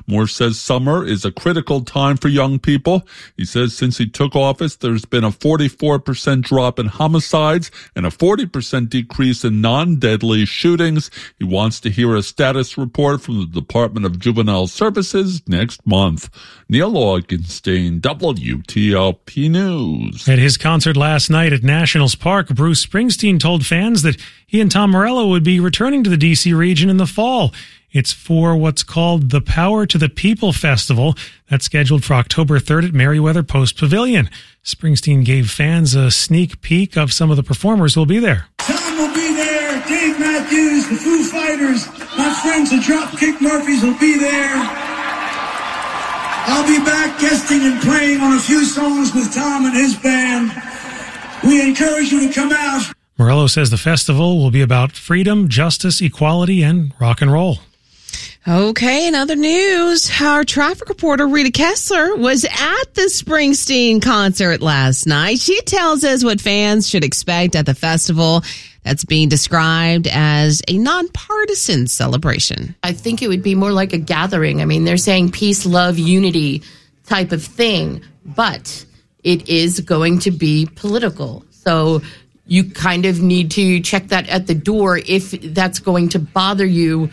Moore says summer is a critical time for young people. He says since he took office, there's been a 44% drop in homicides and a 40% decrease in non-deadly shootings. He wants to hear a status report from the Department of Juvenile Services next month. Neil Augenstein, WTOP News. At his concert last night at Nationals Park, Bruce Springsteen told fans that he and Tom Morello would be returning to the D.C. region in the fall. It's for what's called the Power to the People Festival. That's scheduled for October 3rd at Merriweather Post Pavilion. Springsteen gave fans a sneak peek of some of the performers who will be there. Tom will be there. Dave Matthews, the Foo Fighters, my friends the Dropkick Murphys will be there. I'll be back guesting and playing on a few songs with Tom and his band. We encourage you to come out. Morello says the festival will be about freedom, justice, equality, and rock and roll. Okay, in other news, our traffic reporter Rita Kessler was at the Springsteen concert last night. She tells us what fans should expect at the festival that's being described as a nonpartisan celebration. I think it would be more like a gathering. I mean, they're saying peace, love, unity type of thing, but it is going to be political. So you kind of need to check that at the door if that's going to bother you.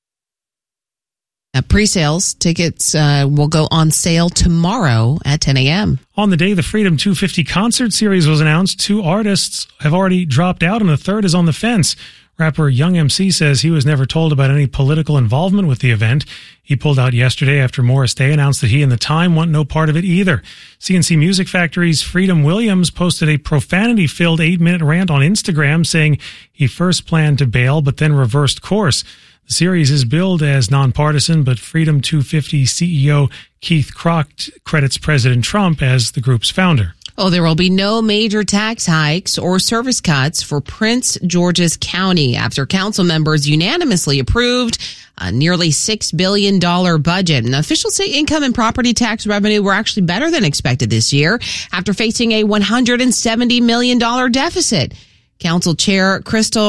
Pre-sales tickets will go on sale tomorrow at 10 a.m. On the day the Freedom 250 concert series was announced, 2 artists have already dropped out and a third is on the fence. Rapper Young MC says he was never told about any political involvement with the event. He pulled out yesterday after Morris Day announced that he and The Time want no part of it either. CNC Music Factory's Freedom Williams posted a profanity-filled 8-minute rant on Instagram saying he first planned to bail but then reversed course. The series is billed as nonpartisan, but Freedom 250 CEO Keith Kroc credits President Trump as the group's founder. Oh, there will be no major tax hikes or service cuts for Prince George's County after council members unanimously approved a nearly $6 billion budget. And officials say income and property tax revenue were actually better than expected this year after facing a $170 million deficit. Council Chair Crystal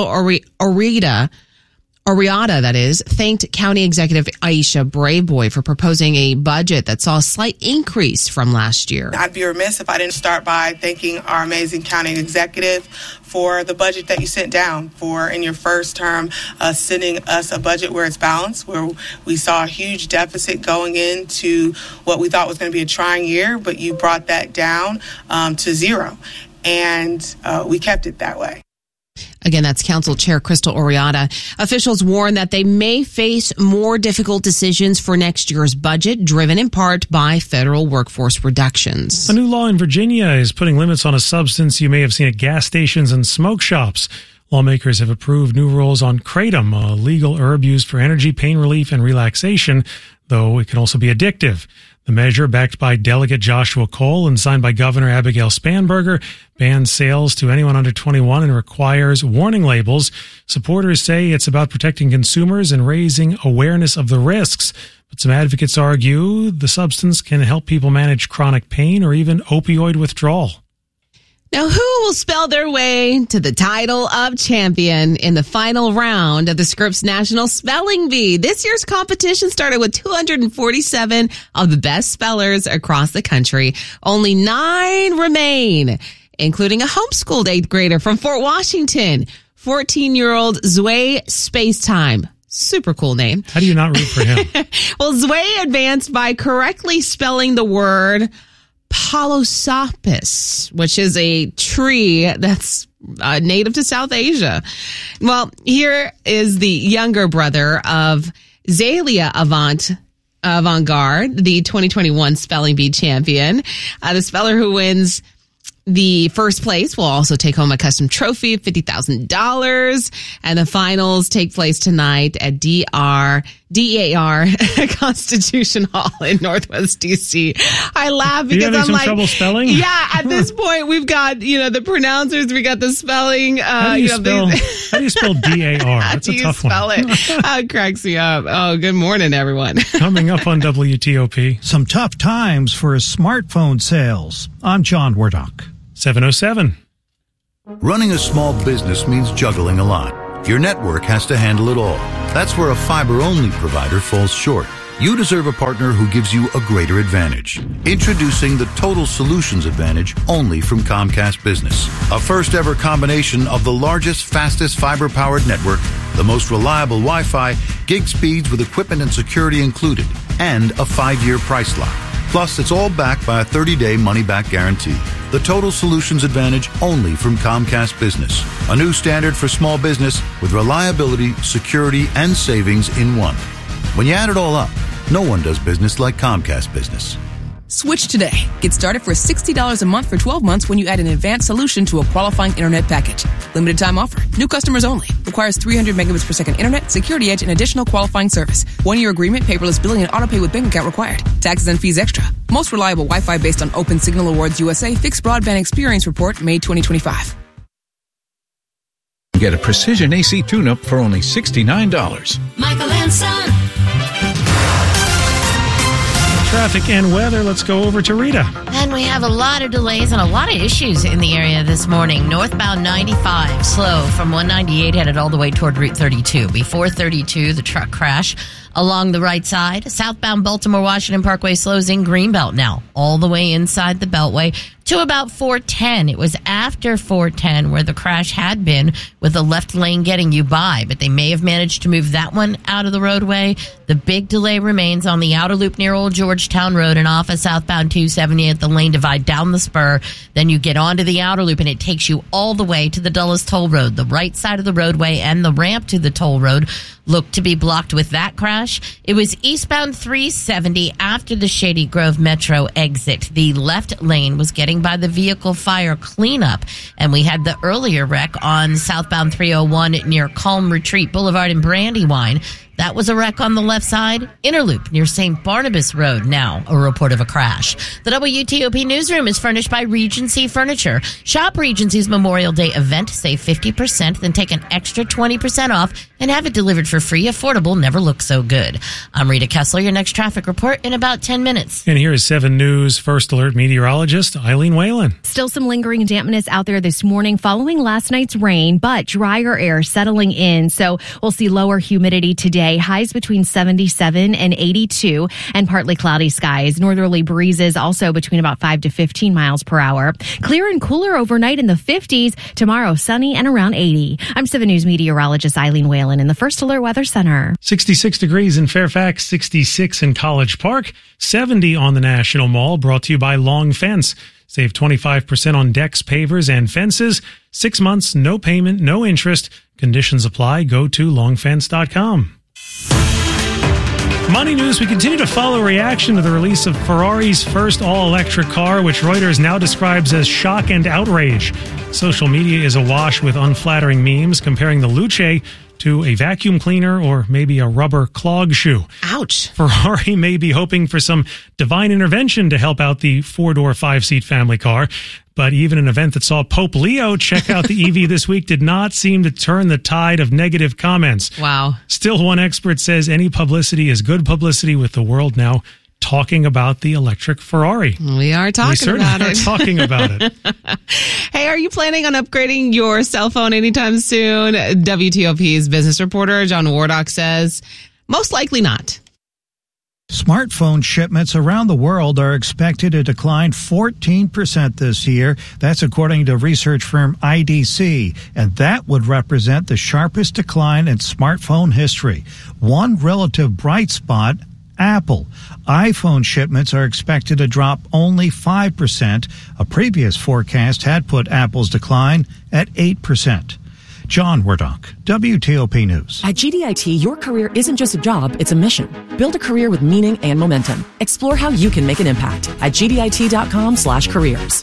Oriata, that is, thanked County Executive Aisha Braveboy for proposing a budget that saw a slight increase from last year. I'd be remiss if I didn't start by thanking our amazing county executive for the budget that you sent down for in your first term, sending us a budget where it's balanced, where we saw a huge deficit going into what we thought was going to be a trying year, but you brought that down to zero, and we kept it that way. Again, that's Council Chair Crystal Oriata. Officials warn that they may face more difficult decisions for next year's budget, driven in part by federal workforce reductions. A new law in Virginia is putting limits on a substance you may have seen at gas stations and smoke shops. Lawmakers have approved new rules on kratom, a legal herb used for energy, pain relief, and relaxation, though it can also be addictive. The measure, backed by Delegate Joshua Cole and signed by Governor Abigail Spanberger, bans sales to anyone under 21 and requires warning labels. Supporters say it's about protecting consumers and raising awareness of the risks. But some advocates argue the substance can help people manage chronic pain or even opioid withdrawal. Now, who will spell their way to the title of champion in the final round of the Scripps National Spelling Bee? This year's competition started with 247 of the best spellers across the country. Only 9 remain, including a homeschooled 8th grader from Fort Washington, 14-year-old Zway Spacetime. Super cool name. How do you not root for him? Well, Zway advanced by correctly spelling the word Polosopis, which is a tree that's native to South Asia. Well, here is the younger brother of Zalia Avant-Garde, the 2021 Spelling Bee champion. The speller who wins the first place will also take home a custom trophy of $50,000. And the finals take place tonight at DAR Constitution Hall in Northwest DC. I laugh because I'm like, trouble spelling? Yeah, at this point we've got, the pronouncers, we got the spelling. How do you spell DAR? That's a tough one. How do you spell it? It cracks me up. Oh, good morning, everyone. Coming up on WTOP. Some tough times for smartphone sales. I'm John Wardock. 7:07. Running a small business means juggling a lot. Your network has to handle it all. That's where a fiber-only provider falls short. You deserve a partner who gives you a greater advantage. Introducing the Total Solutions Advantage only from Comcast Business. A first-ever combination of the largest, fastest fiber-powered network, the most reliable Wi-Fi, gig speeds with equipment and security included, and a 5-year price lock. Plus, it's all backed by a 30-day money-back guarantee. The Total Solutions Advantage only from Comcast Business. A new standard for small business with reliability, security, and savings in one. When you add it all up, no one does business like Comcast Business. Switch today. Get started for $60 a month for 12 months when you add an advanced solution to a qualifying internet package. Limited time offer. New customers only. Requires 300 megabits per second internet, security edge, and additional qualifying service. 1-year agreement, paperless billing, and auto pay with bank account required. Taxes and fees extra. Most reliable Wi-Fi based on Open Signal Awards USA Fixed Broadband Experience Report, May 2025. Get a Precision AC tune-up for only $69. Michael and Son. Traffic and weather. Let's go over to Rita. And we have a lot of delays and a lot of issues in the area this morning. Northbound 95, slow from 198 headed all the way toward Route 32. Before 32, the truck crash along the right side. Southbound Baltimore-Washington Parkway slows in Greenbelt now, all the way inside the Beltway to about 410. It was after 410 where the crash had been, with the left lane getting you by, but they may have managed to move that one out of the roadway. The big delay remains on the outer loop near Old Georgetown Road and off of southbound 270 at the lane divide down the spur. Then you get onto the outer loop and it takes you all the way to the Dulles Toll Road. The right side of the roadway and the ramp to the toll road look to be blocked with that crash. It was eastbound 370 after the Shady Grove Metro exit. The left lane was getting by the vehicle fire cleanup, and we had the earlier wreck on southbound 301 near Calm Retreat Boulevard in Brandywine. That was a wreck on the left side. Inner loop near St. Barnabas Road now, a report of a crash. The WTOP newsroom is furnished by Regency Furniture. Shop Regency's Memorial Day event. Save 50%, then take an extra 20% off and have it delivered for free. Affordable, never looked so good. I'm Rita Kessler, your next traffic report in about 10 minutes. And here is 7 News First Alert meteorologist Eileen Whalen. Still some lingering dampness out there this morning following last night's rain, but drier air settling in. So we'll see lower humidity today. Highs between 77 and 82 and partly cloudy skies. Northerly breezes also between about 5 to 15 miles per hour. Clear and cooler overnight in the 50s. Tomorrow sunny and around 80. I'm 7 News meteorologist Eileen Whalen in the First Alert Weather Center. 66 degrees in Fairfax, 66 in College Park, 70 on the National Mall, brought to you by Long Fence. Save 25% on decks, pavers, and fences. 6 months, no payment, no interest. Conditions apply. Go to longfence.com. Money news, we continue to follow reaction to the release of Ferrari's first all-electric car, which Reuters now describes as shock and outrage. Social media is awash with unflattering memes comparing the Luce to a vacuum cleaner or maybe a rubber clog shoe. Ouch. Ferrari may be hoping for some divine intervention to help out the 4-door, 5-seat family car. But even an event that saw Pope Leo check out the EV this week did not seem to turn the tide of negative comments. Wow. Still, one expert says any publicity is good publicity, with the world now talking about the electric Ferrari. We are talking about it. We certainly are talking about it. Hey, are you planning on upgrading your cell phone anytime soon? WTOP's business reporter John Wardock says most likely not. Smartphone shipments around the world are expected to decline 14% this year. That's according to research firm IDC, and that would represent the sharpest decline in smartphone history. One relative bright spot, Apple. iPhone shipments are expected to drop only 5%. A previous forecast had put Apple's decline at 8%. John Wardock, WTOP News. At GDIT, your career isn't just a job, it's a mission. Build a career with meaning and momentum. Explore how you can make an impact at gdit.com/careers.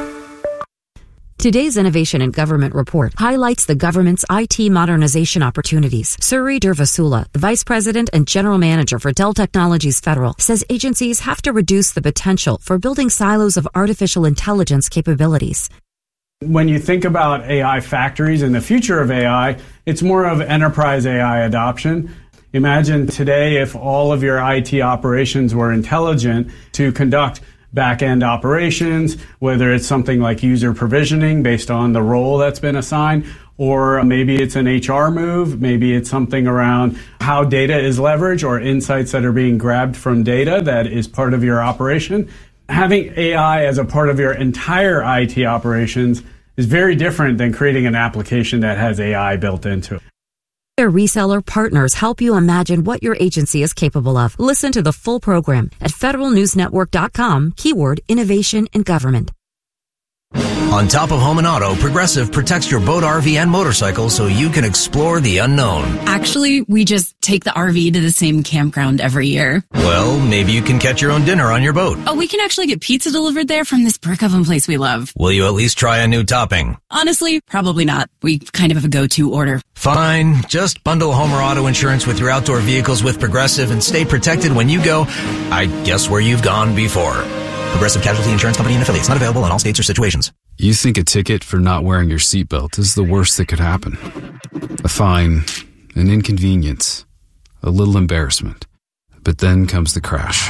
Today's Innovation in Government report highlights the government's IT modernization opportunities. Suri Durvasula, the Vice President and General Manager for Dell Technologies Federal, says agencies have to reduce the potential for building silos of artificial intelligence capabilities. When you think about AI factories and the future of AI, it's more of enterprise AI adoption. Imagine today if all of your IT operations were intelligent to conduct back-end operations, whether it's something like user provisioning based on the role that's been assigned, or maybe it's an HR move, maybe it's something around how data is leveraged or insights that are being grabbed from data that is part of your operation. Having AI as a part of your entire IT operations is very different than creating an application that has AI built into it. Their reseller partners help you imagine what your agency is capable of. Listen to the full program at federalnewsnetwork.com, keyword innovation and government. On top of home and auto, Progressive protects your boat, RV, and motorcycle so you can explore the unknown. Actually, we just take the RV to the same campground every year. Well, maybe you can catch your own dinner on your boat. Oh, we can actually get pizza delivered there from this brick oven place we love. Will you at least try a new topping? Honestly, probably not. We kind of have a go-to order. Fine. Just bundle home or auto insurance with your outdoor vehicles with Progressive and stay protected when you go, I guess, where you've gone before. Progressive Casualty Insurance Company and Affiliates. Not available in all states or situations. You think a ticket for not wearing your seatbelt is the worst that could happen. A fine, an inconvenience, a little embarrassment. But then comes the crash.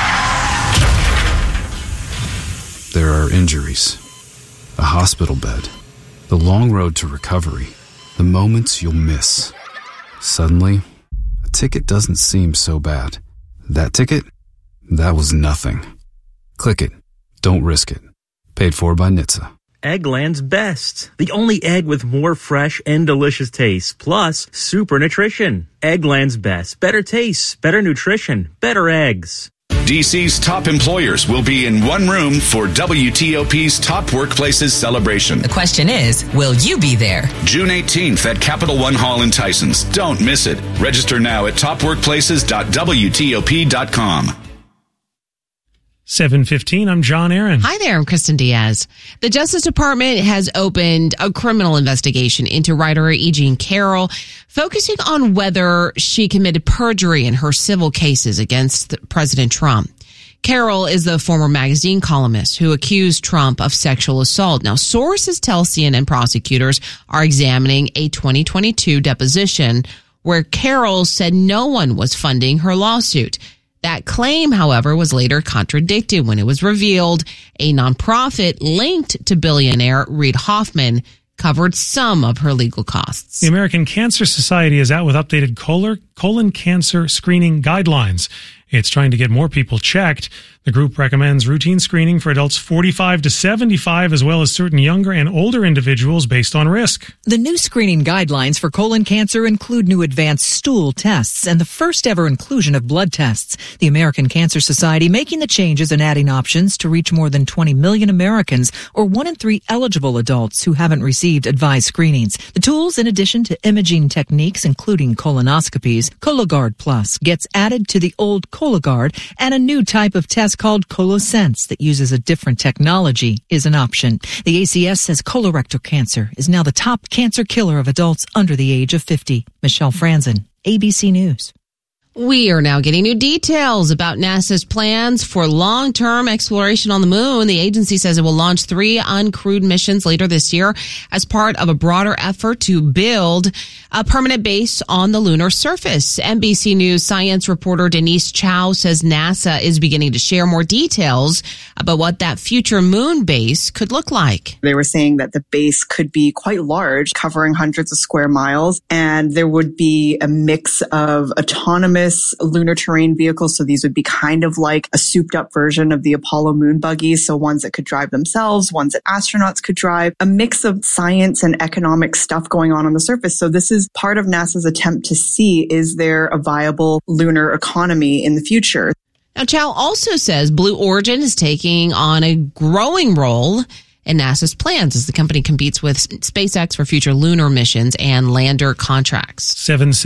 There are injuries, a hospital bed, the long road to recovery, the moments you'll miss. Suddenly, a ticket doesn't seem so bad. That ticket? That was nothing. Click it. Don't risk it. Paid for by NHTSA. Eggland's Best. The only egg with more fresh and delicious taste, plus super nutrition. Eggland's Best. Better taste, better nutrition, better eggs. DC's top employers will be in one room for WTOP's Top Workplaces celebration. The question is, will you be there? June 18th at Capital One Hall in Tysons. Don't miss it. Register now at topworkplaces.wtop.com. 7:15, I'm John Aaron. Hi there, I'm Kristen Diaz. The Justice Department has opened a criminal investigation into writer E. Jean Carroll, focusing on whether she committed perjury in her civil cases against President Trump. Carroll is the former magazine columnist who accused Trump of sexual assault. Now, sources tell CNN prosecutors are examining a 2022 deposition where Carroll said no one was funding her lawsuit. That claim, however, was later contradicted when it was revealed a nonprofit linked to billionaire Reid Hoffman covered some of her legal costs. The American Cancer Society is out with updated colon cancer screening guidelines. It's trying to get more people checked. The group recommends routine screening for adults 45 to 75, as well as certain younger and older individuals based on risk. The new screening guidelines for colon cancer include new advanced stool tests and the first ever inclusion of blood tests. The American Cancer Society making the changes and adding options to reach more than 20 million Americans, or 1 in 3 eligible adults who haven't received advised screenings. The tools, in addition to imaging techniques, including colonoscopies, Cologuard Plus gets added to the old Cologuard, and a new type of test called ColoSense that uses a different technology is an option. The ACS says colorectal cancer is now the top cancer killer of adults under the age of 50. Michelle Franzen, ABC News. We are now getting new details about NASA's plans for long-term exploration on the moon. The agency says it will launch 3 uncrewed missions later this year as part of a broader effort to build a permanent base on the lunar surface. NBC News science reporter Denise Chow says NASA is beginning to share more details about what that future moon base could look like. They were saying that the base could be quite large, covering hundreds of square miles, and there would be a mix of autonomous lunar terrain vehicles. So these would be kind of like a souped up version of the Apollo moon buggies. So ones that could drive themselves, ones that astronauts could drive, a mix of science and economic stuff going on the surface. So this is part of NASA's attempt to see, is there a viable lunar economy in the future? Now, Chow also says Blue Origin is taking on a growing role in NASA's plans as the company competes with SpaceX for future lunar missions and lander contracts.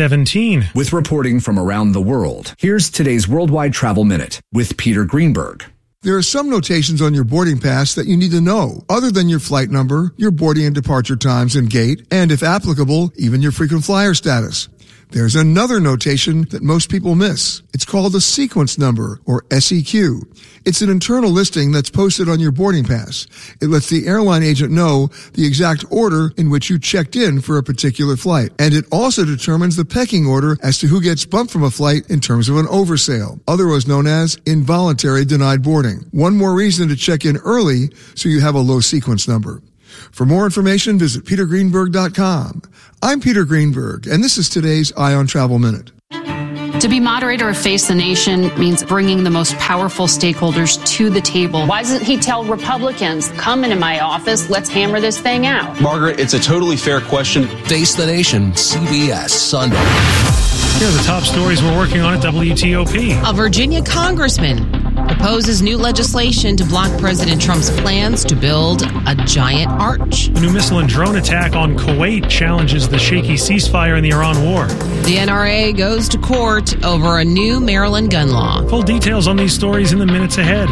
7:17. With reporting from around the world, here's today's Worldwide Travel Minute with Peter Greenberg. There are some notations on your boarding pass that you need to know, other than your flight number, your boarding and departure times and gate, and if applicable, even your frequent flyer status. There's another notation that most people miss. It's called a sequence number, or SEQ. It's an internal listing that's posted on your boarding pass. It lets the airline agent know the exact order in which you checked in for a particular flight. And it also determines the pecking order as to who gets bumped from a flight in terms of an oversail, otherwise known as involuntary denied boarding. One more reason to check in early so you have a low sequence number. For more information, visit petergreenberg.com. I'm Peter Greenberg, and this is today's Eye on Travel Minute. To be moderator of Face the Nation means bringing the most powerful stakeholders to the table. Why doesn't he tell Republicans, come into my office, let's hammer this thing out? Margaret, it's a totally fair question. Face the Nation, CBS, Sunday. Here are the top stories we're working on at WTOP. A Virginia congressman proposes new legislation to block President Trump's plans to build a giant arch. A new missile and drone attack on Kuwait challenges the shaky ceasefire in the Iran war. The NRA goes to court over a new Maryland gun law. Full details on these stories in the minutes ahead.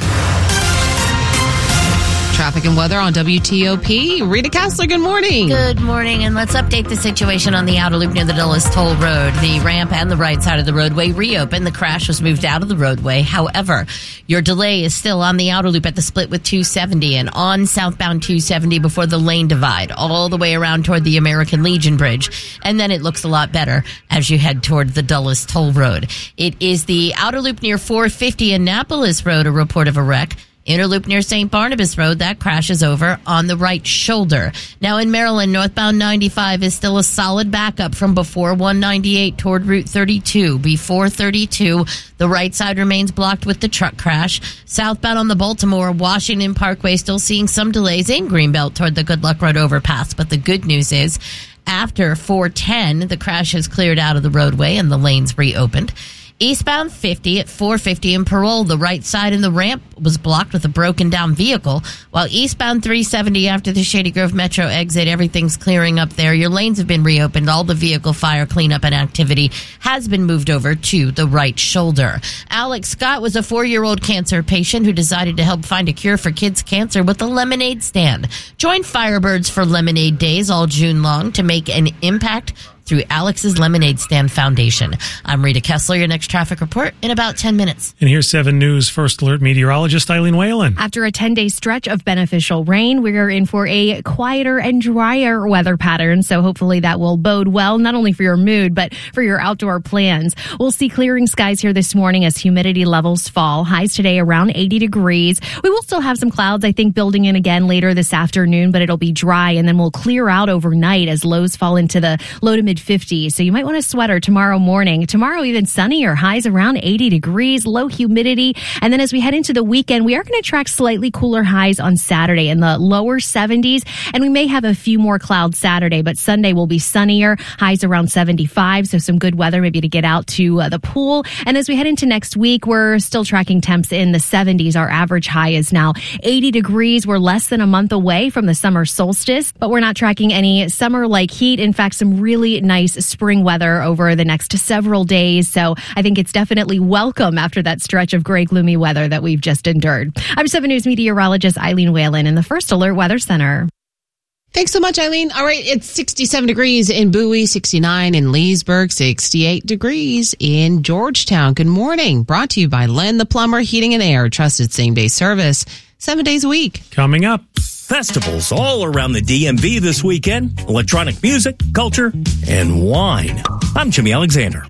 Traffic and weather on WTOP. Rita Kessler, good morning. Good morning, and let's update the situation on the outer loop near the Dulles Toll Road. The ramp and the right side of the roadway reopened. The crash was moved out of the roadway. However, your delay is still on the outer loop at the split with 270 and on southbound 270 before the lane divide, all the way around toward the American Legion Bridge. And then it looks a lot better as you head toward the Dulles Toll Road. It is the outer loop near 450 Annapolis Road, a report of a wreck. Inner loop near St. Barnabas Road, that crashes over on the right shoulder. Now in Maryland, northbound 95 is still a solid backup from before 198 toward Route 32. Before 32, the right side remains blocked with the truck crash. Southbound on the Baltimore, Washington Parkway still seeing some delays in Greenbelt toward the Good Luck Road overpass. But the good news is, after 410, the crash has cleared out of the roadway and the lanes reopened. Eastbound 50 at 450 in Parole, the right side in the ramp was blocked with a broken down vehicle, while eastbound 370 after the Shady Grove Metro exit, everything's clearing up there. Your lanes have been reopened. All the vehicle fire cleanup and activity has been moved over to the right shoulder. Alex Scott was a 4-year-old cancer patient who decided to help find a cure for kids' cancer with a lemonade stand. Join Firebirds for Lemonade Days all June long to make an impact through Alex's Lemonade Stand Foundation. I'm Rita Kessler, your next traffic report in about 10 minutes. And here's 7 News First Alert meteorologist Eileen Whalen. After a 10-day stretch of beneficial rain, we are in for a quieter and drier weather pattern. So hopefully that will bode well, not only for your mood, but for your outdoor plans. We'll see clearing skies here this morning as humidity levels fall. Highs today around 80 degrees. We will still have some clouds, I think, building in again later this afternoon, but it'll be dry and then we'll clear out overnight as lows fall into the low to mid 50s. So you might want a sweater tomorrow morning. Tomorrow, even sunnier, highs around 80 degrees, low humidity. And then as we head into the weekend, we are going to track slightly cooler highs on Saturday in the lower 70s. And we may have a few more clouds Saturday, but Sunday will be sunnier, highs around 75. So some good weather maybe to get out to the pool. And as we head into next week, we're still tracking temps in the 70s. Our average high is now 80 degrees. We're less than a month away from the summer solstice, but we're not tracking any summer-like heat. In fact, some really nice spring weather over the next several days. So I think it's definitely welcome after that stretch of gray, gloomy weather that we've just endured. I'm 7 News meteorologist Eileen Whalen in the First Alert Weather Center. Thanks so much, Eileen. All right, it's 67 degrees in Bowie, 69 in Leesburg, 68 degrees in Georgetown. Good morning. Brought to you by Len the Plumber Heating and Air. Trusted same-day service, 7 days a week. Coming up. Festivals all around the DMV this weekend. Electronic music, culture, and wine. I'm Jimmy Alexander.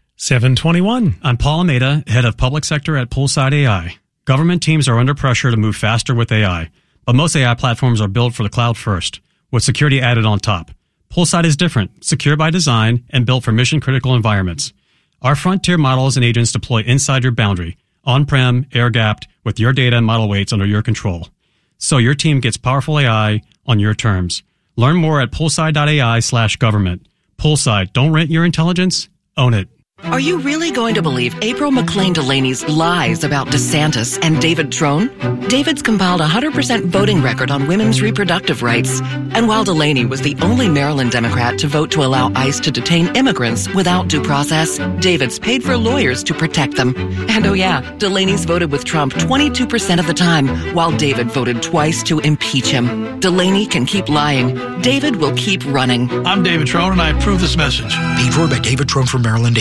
721. I'm Paul Almeida, head of public sector at Poolside AI. Government teams are under pressure to move faster with AI, but most AI platforms are built for the cloud first, with security added on top. Poolside is different, secure by design, and built for mission-critical environments. Our frontier models and agents deploy inside your boundary, on-prem, air-gapped, with your data and model weights under your control. So your team gets powerful AI on your terms. Learn more at poolside.ai/government. Poolside, don't rent your intelligence, own it. Are you really going to believe April McLean Delaney's lies about DeSantis and David Trone? David's compiled a 100% voting record on women's reproductive rights. And while Delaney was the only Maryland Democrat to vote to allow ICE to detain immigrants without due process, David's paid for lawyers to protect them. And oh yeah, Delaney's voted with Trump 22% of the time, while David voted twice to impeach him. Delaney can keep lying. David will keep running. I'm David Trone, and I approve this message. Paid for by David Trone for Maryland, Inc.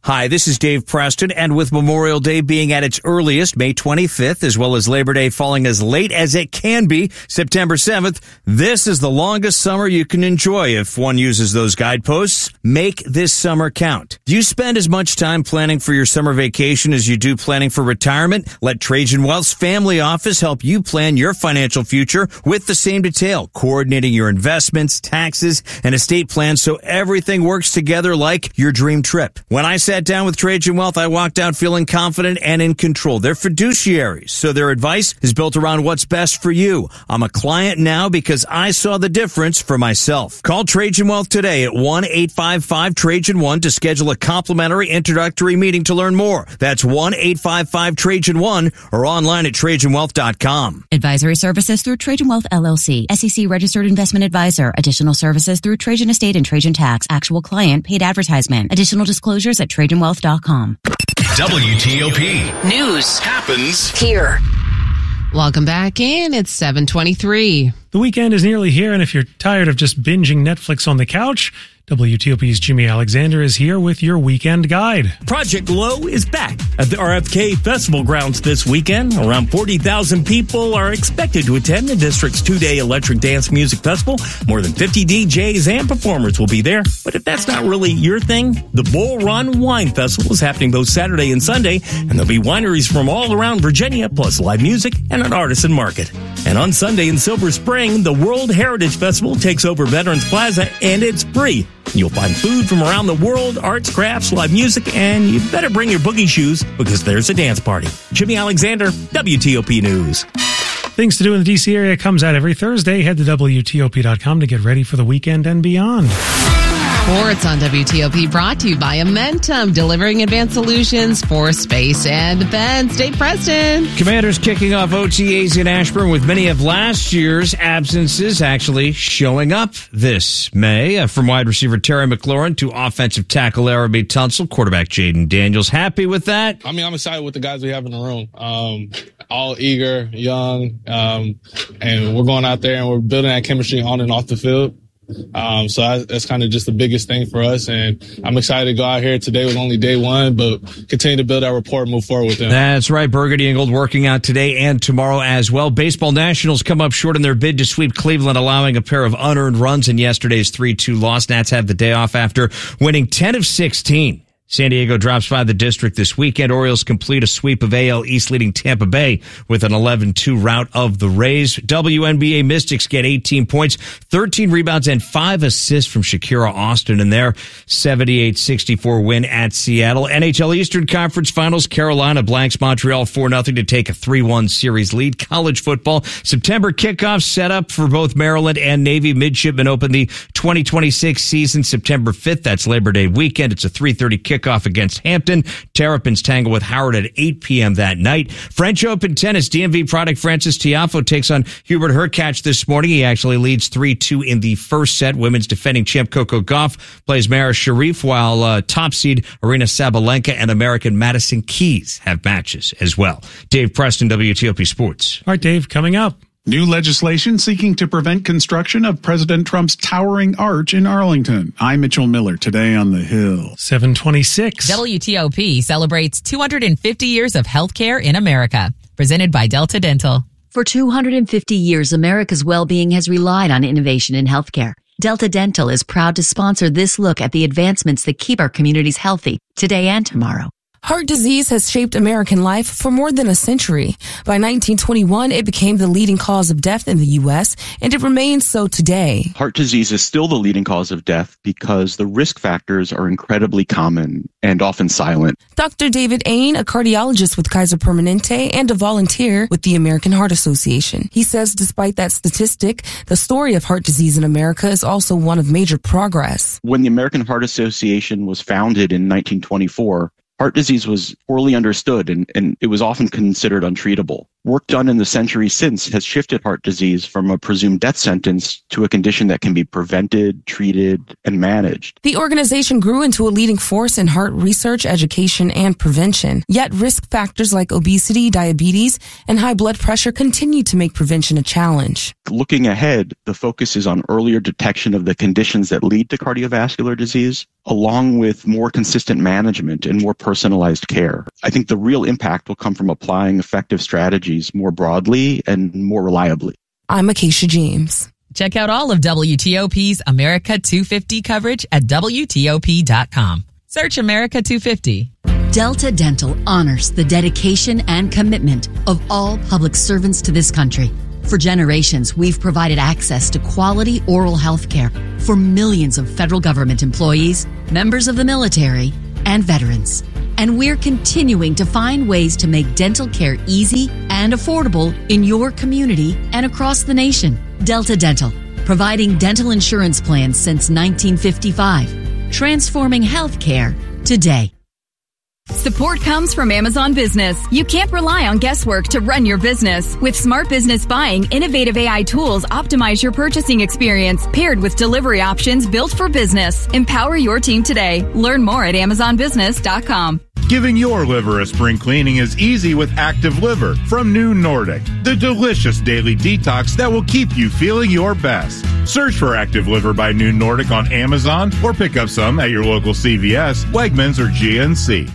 Hi, this is Dave Preston, and with Memorial Day being at its earliest, May 25th, as well as Labor Day falling as late as it can be, September 7th, this is the longest summer you can enjoy if one uses those guideposts. Make this summer count. Do you spend as much time planning for your summer vacation as you do planning for retirement? Let Trajan Wealth's family office help you plan your financial future with the same detail, coordinating your investments, taxes, and estate plans so everything works together like your dream trip. When I sat down with Trajan Wealth, I walked out feeling confident and in control. They're fiduciaries, so their advice is built around what's best for you. I'm a client now because I saw the difference for myself. Call Trajan Wealth today at 1-855-TRAJAN1 to schedule a complimentary introductory meeting to learn more. That's 1-855-TRAJAN1 or online at TrajanWealth.com. Advisory services through Trajan Wealth LLC, SEC registered investment advisor. Additional services through Trajan Estate and Trajan Tax. Actual client paid advertisement. Additional disclosures at TrajanWealth.com. WTOP. News happens here. Welcome back in. It's 7:23. The weekend is nearly here, and if you're tired of just binging Netflix on the couch, WTOP's Jimmy Alexander is here with your weekend guide. Project Glow is back at the RFK Festival grounds this weekend. Around 40,000 people are expected to attend the district's two-day electric dance music festival. More than 50 DJs and performers will be there. But if that's not really your thing, the Bull Run Wine Festival is happening both Saturday and Sunday, and there'll be wineries from all around Virginia, plus live music and an artisan market. And on Sunday in Silver Spring, the World Heritage Festival takes over Veterans Plaza, and it's free. You'll find food from around the world, arts, crafts, live music, and you better bring your boogie shoes because there's a dance party. Jimmy Alexander, WTOP News. Things to do in the D.C. area comes out every Thursday. Head to WTOP.com to get ready for the weekend and beyond. Sports on WTOP brought to you by Amentum, delivering advanced solutions for space and defense. Dave Preston. Commanders kicking off OTAs in Ashburn with many of last year's absences actually showing up this May. From wide receiver Terry McLaurin to offensive tackle Araby Tunsil, quarterback Jaden Daniels. Happy with that? I mean, I'm excited with the guys we have in the room. All eager, young, and we're going out there and we're building that chemistry on and off the field. So that's kind of just the biggest thing for us. And I'm excited to go out here today with only day one, but continue to build our rapport and move forward with them. That's right. Burgundy and Gold working out today and tomorrow as well. Baseball Nationals come up short in their bid to sweep Cleveland, allowing a pair of unearned runs in yesterday's 3-2 loss. Nats have the day off after winning 10 of 16. San Diego drops by the district this weekend. Orioles complete a sweep of AL East, leading Tampa Bay with an 11-2 rout of the Rays. WNBA Mystics get 18 points, 13 rebounds, and 5 assists from Shakira Austin in their 78-64 win at Seattle. NHL Eastern Conference Finals, Carolina blanks Montreal 4-0 to take a 3-1 series lead. College football, September kickoff set up for both Maryland and Navy. Midshipmen open the 2026 season September 5th. That's Labor Day weekend. It's a 3:30 kickoff against Hampton. Terrapins tangle with Howard at 8 p.m. that night. French Open tennis, DMV product Francis Tiafoe takes on Hubert Hurkacz this morning. He actually leads 3-2 in the first set. Women's defending champ Coco Gauff plays Mara Sharif, while top seed Arina Sabalenka and American Madison Keys have matches as well. Dave Preston, WTOP Sports. All right, Dave, coming up. New legislation seeking to prevent construction of President Trump's towering arch in Arlington. I'm Mitchell Miller, today on The Hill. 726. WTOP celebrates 250 years of healthcare in America. Presented by Delta Dental. For 250 years, America's well-being has relied on innovation in healthcare. Delta Dental is proud to sponsor this look at the advancements that keep our communities healthy today and tomorrow. Heart disease has shaped American life for more than a century. By 1921, it became the leading cause of death in the U.S., and it remains so today. Heart disease is still the leading cause of death because the risk factors are incredibly common and often silent. Dr. David Ain, a cardiologist with Kaiser Permanente and a volunteer with the American Heart Association. He says despite that statistic, the story of heart disease in America is also one of major progress. When the American Heart Association was founded in 1924, heart disease was poorly understood and it was often considered untreatable. Work done in the century since has shifted heart disease from a presumed death sentence to a condition that can be prevented, treated, and managed. The organization grew into a leading force in heart research, education, and prevention. Yet risk factors like obesity, diabetes, and high blood pressure continue to make prevention a challenge. Looking ahead, the focus is on earlier detection of the conditions that lead to cardiovascular disease, along with more consistent management and more personalized care. I think the real impact will come from applying effective strategies more broadly and more reliably. I'm Acacia James. Check out all of WTOP's America 250 coverage at WTOP.com. Search America 250. Delta Dental honors the dedication and commitment of all public servants to this country. For generations, we've provided access to quality oral health care for millions of federal government employees, members of the military, and veterans. And we're continuing to find ways to make dental care easy and affordable in your community and across the nation. Delta Dental, providing dental insurance plans since 1955, transforming healthcare today. Support comes from Amazon Business. You can't rely on guesswork to run your business. With Smart Business Buying, innovative AI tools optimize your purchasing experience, paired with delivery options built for business. Empower your team today. Learn more at AmazonBusiness.com. Giving your liver a spring cleaning is easy with Active Liver from New Nordic, the delicious daily detox that will keep you feeling your best. Search for Active Liver by New Nordic on Amazon or pick up some at your local CVS, Wegmans, or GNC.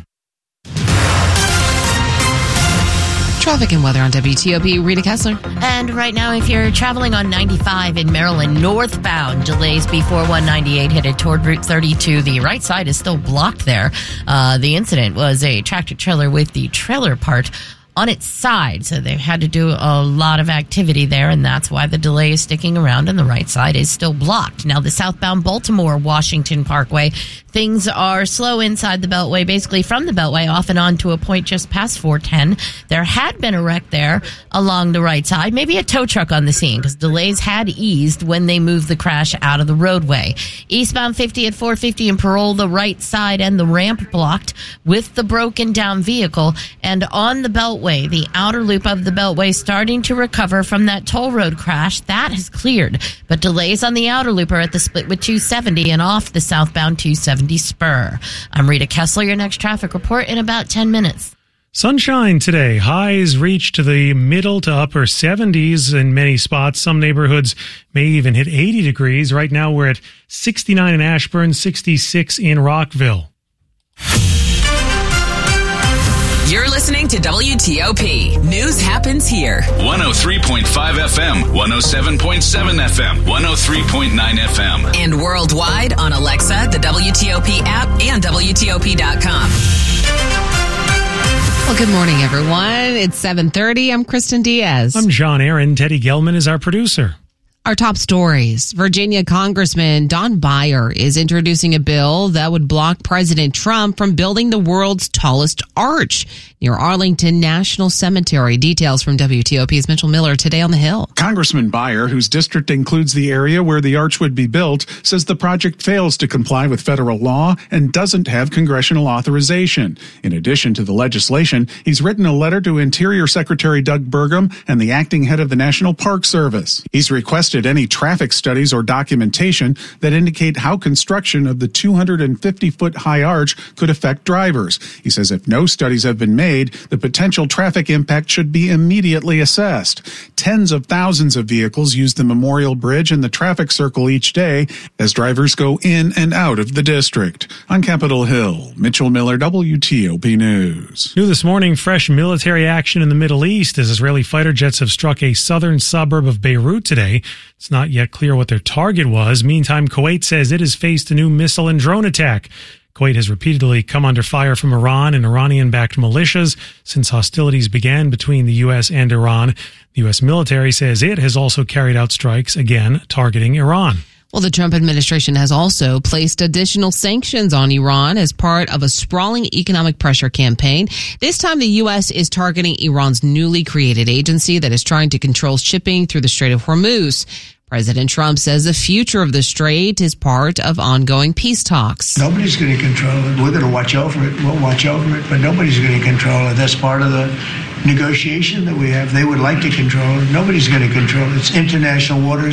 Traffic and weather on WTOP. Rita Kessler. And right now, if you're traveling on 95 in Maryland, northbound, delays before 198 headed toward Route 32. The right side is still blocked there. The incident was a tractor trailer with the trailer part on its side, so they've had to do a lot of activity there, and that's why the delay is sticking around and the right side is still blocked. Now, the southbound Baltimore-Washington Parkway, things are slow inside the Beltway, basically from the Beltway off and on to a point just past 410. There had been a wreck there along the right side, maybe a tow truck on the scene, because delays had eased when they moved the crash out of the roadway. Eastbound 50 at 450 in Parole, the right side and the ramp blocked with the broken down vehicle, and on the Beltway, the outer loop of the Beltway starting to recover from that toll road crash. That has cleared, but delays on the outer loop are at the split with 270 and off the southbound 270 spur. I'm Rita Kessler, your next traffic report in about 10 minutes. Sunshine today. Highs reach to the middle to upper 70s in many spots. Some neighborhoods may even hit 80 degrees. Right now we're at 69 in Ashburn, 66 in Rockville. You're listening to WTOP. News happens here. 103.5 FM, 107.7 FM, 103.9 FM. And worldwide on Alexa, the WTOP app, and WTOP.com. Well, good morning, everyone. It's 7:30. I'm Kristen Diaz. I'm John Aaron. Teddy Gelman is our producer. Our top stories. Virginia Congressman Don Beyer is introducing a bill that would block President Trump from building the world's tallest arch near Arlington National Cemetery. Details from WTOP's Mitchell Miller today on the Hill. Congressman Beyer, whose district includes the area where the arch would be built, says the project fails to comply with federal law and doesn't have congressional authorization. In addition to the legislation, he's written a letter to Interior Secretary Doug Burgum and the acting head of the National Park Service. He's requested any traffic studies or documentation that indicate how construction of the 250-foot high arch could affect drivers. He says if no studies have been made, the potential traffic impact should be immediately assessed. Tens of thousands of vehicles use the Memorial Bridge and the traffic circle each day as drivers go in and out of the district. On Capitol Hill, Mitchell Miller, WTOP News. New this morning, fresh military action in the Middle East as Israeli fighter jets have struck a southern suburb of Beirut today. It's not yet clear what their target was. Meantime, Kuwait says it has faced a new missile and drone attack. Kuwait has repeatedly come under fire from Iran and Iranian-backed militias since hostilities began between the U.S. and Iran. The U.S. military says it has also carried out strikes, again, targeting Iran. Well, the Trump administration has also placed additional sanctions on Iran as part of a sprawling economic pressure campaign. This time, the U.S. is targeting Iran's newly created agency that is trying to control shipping through the Strait of Hormuz. President Trump says the future of the strait is part of ongoing peace talks. Nobody's going to control it. We're going to watch over it. We'll watch over it, but nobody's going to control it. That's part of the negotiation that we have. They would like to control it. Nobody's going to control it. It's international waters.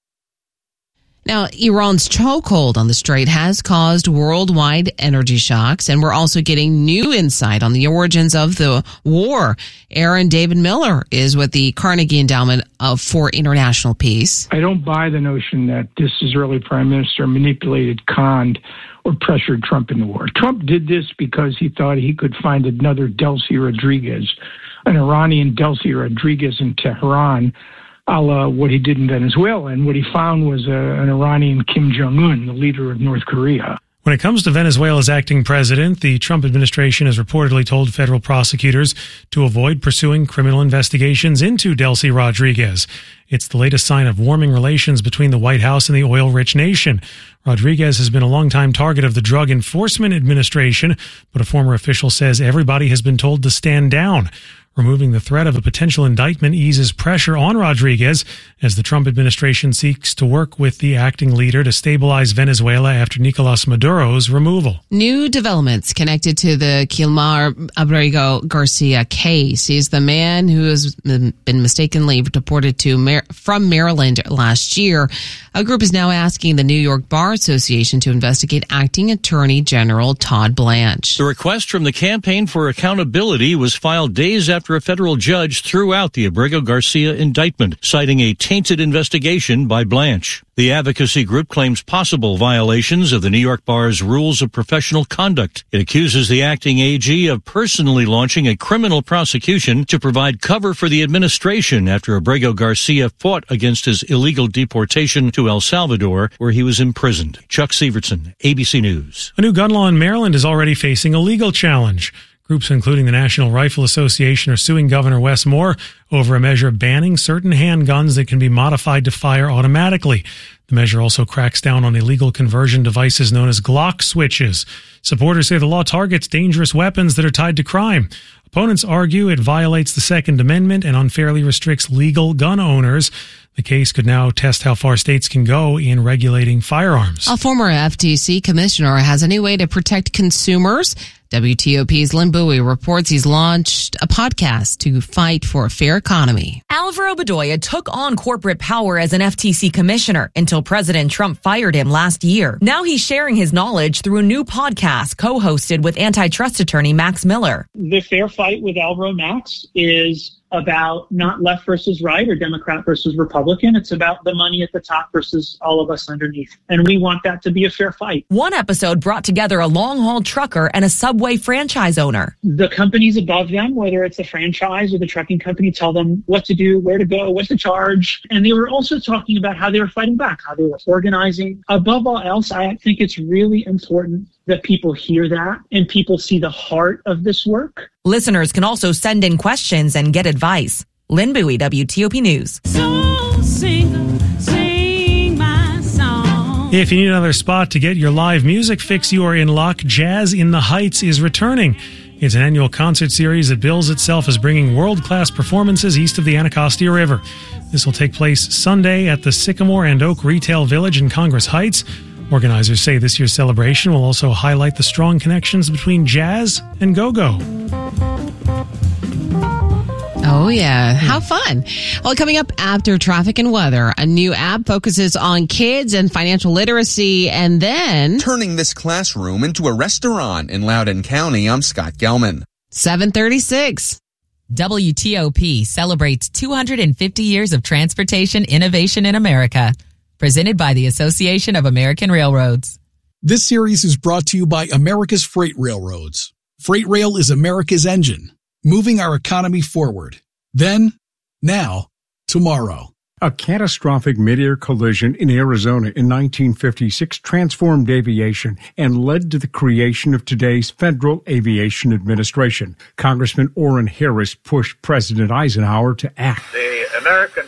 Now, Iran's chokehold on the strait has caused worldwide energy shocks, and we're also getting new insight on the origins of the war. Aaron David Miller is with the Carnegie Endowment for International Peace. I don't buy the notion that this Israeli prime minister manipulated, conned, or pressured Trump in the war. Trump did this because he thought he could find another Delcy Rodriguez, an Iranian Delcy Rodriguez in Tehran, a la what he did in Venezuela. And what he found was an Iranian Kim Jong-un, the leader of North Korea. When it comes to Venezuela's acting president, the Trump administration has reportedly told federal prosecutors to avoid pursuing criminal investigations into Delcy Rodriguez. It's the latest sign of warming relations between the White House and the oil-rich nation. Rodriguez has been a longtime target of the Drug Enforcement Administration, but a former official says everybody has been told to stand down. Removing the threat of a potential indictment eases pressure on Rodriguez as the Trump administration seeks to work with the acting leader to stabilize Venezuela after Nicolas Maduro's removal. New developments connected to the Kilmar Abrego Garcia case. He's the man who has been mistakenly deported from Maryland last year. A group is now asking the New York Bar Association to investigate acting Attorney General Todd Blanche. The request from the Campaign for Accountability was filed days after a federal judge threw out the Abrego Garcia indictment, citing a tainted investigation by Blanche. The advocacy group claims possible violations of the New York Bar's rules of professional conduct. It accuses the acting AG of personally launching a criminal prosecution to provide cover for the administration after Abrego Garcia fought against his illegal deportation to El Salvador, where he was imprisoned. Chuck Severson, ABC News. A new gun law in Maryland is already facing a legal challenge. Groups including the National Rifle Association are suing Governor Wes Moore over a measure banning certain handguns that can be modified to fire automatically. The measure also cracks down on illegal conversion devices known as Glock switches. Supporters say the law targets dangerous weapons that are tied to crime. Opponents argue it violates the Second Amendment and unfairly restricts legal gun owners. The case could now test how far states can go in regulating firearms. A former FTC commissioner has a new way to protect consumers. WTOP's Lynn Bowie reports he's launched a podcast to fight for a fair economy. Alvaro Bedoya took on corporate power as an FTC commissioner until President Trump fired him last year. Now he's sharing his knowledge through a new podcast co-hosted with antitrust attorney Max Miller. The fair fight with Alvaro Max is about not left versus right or Democrat versus Republican. It's about the money at the top versus all of us underneath. And we want that to be a fair fight. One episode brought together a long-haul trucker and a Subway franchise owner. The companies above them, whether it's the franchise or the trucking company, tell them what to do, where to go, what to charge. And they were also talking about how they were fighting back, how they were organizing. Above all else, I think it's really important that people hear that and people see the heart of this work. Listeners can also send in questions and get advice. Lynn Bowie, WTOP News. Soul singer, sing my song. If you need another spot to get your live music fix, you are in luck. Jazz in the Heights is returning. It's an annual concert series that bills itself as bringing world-class performances east of the Anacostia River. This will take place Sunday at the Sycamore and Oak Retail Village in Congress Heights. Organizers say this year's celebration will also highlight the strong connections between jazz and go-go. Oh, yeah. How fun. Well, coming up after traffic and weather, a new app focuses on kids and financial literacy, and then turning this classroom into a restaurant in Loudoun County. I'm Scott Gelman. 7:36. WTOP celebrates 250 years of transportation innovation in America. Presented by the Association of American Railroads. This series is brought to you by America's Freight Railroads. Freight Rail is America's engine, moving our economy forward. Then, now, tomorrow. A catastrophic mid-air collision in Arizona in 1956 transformed aviation and led to the creation of today's Federal Aviation Administration. Congressman Orrin Harris pushed President Eisenhower to act. The American public